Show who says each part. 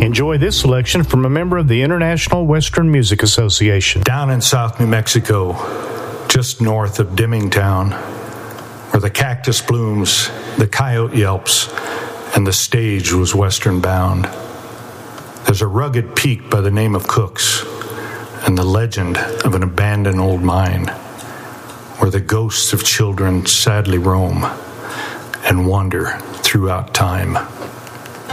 Speaker 1: Enjoy this selection from a member of the International Western Music Association.
Speaker 2: Down in South New Mexico, just north of Dimmingtown, where the cactus blooms, the coyote yelps, and the stage was western bound. There's a rugged peak by the name of Cooks, and the legend of an abandoned old mine, where the ghosts of children sadly roam and wander throughout time.